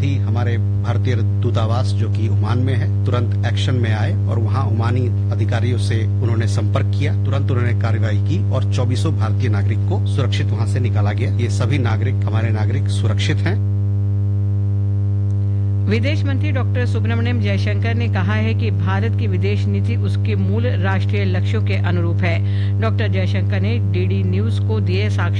ही हमारे भारतीय दूतावास जो कि ओमान में है तुरंत एक्शन में आए और वहां ओमानी अधिकारियों से उन्होंने संपर्क किया। तुरंत उन्होंने कार्रवाई की और 24 भारतीय नागरिक को सुरक्षित वहां से निकाला गया। ये सभी नागरिक हमारे नागरिक सुरक्षित हैं। विदेश मंत्री डॉक्टर सुब्रमण्यम जयशंकर ने कहा है कि भारत की विदेश नीति उसके मूल राष्ट्रीय लक्ष्यों के अनुरूप है। डॉक्टर जयशंकर ने डीडी न्यूज को दिए साक्षात्कार